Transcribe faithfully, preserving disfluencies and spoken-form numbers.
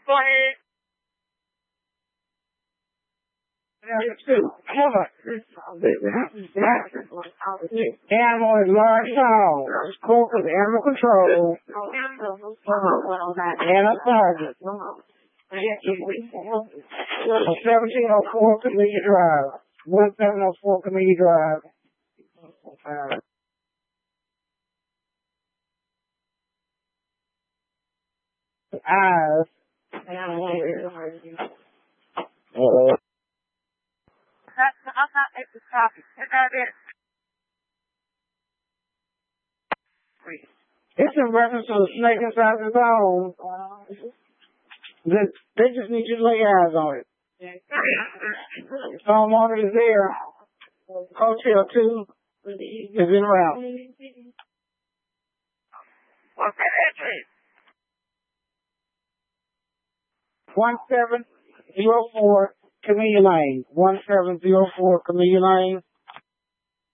Animal is large sound. Court with animal control. And a sergeant. seventeen oh four Camellia Drive. seventeen oh four Camellia Drive. Eyes. Uh-oh. It's in reference to the snake inside the zone. They, they just need you to lay eyes on it. Homeowner is there. Hotel two is en route. one seven zero four Camellia Lane. one seven zero four Camellia Lane.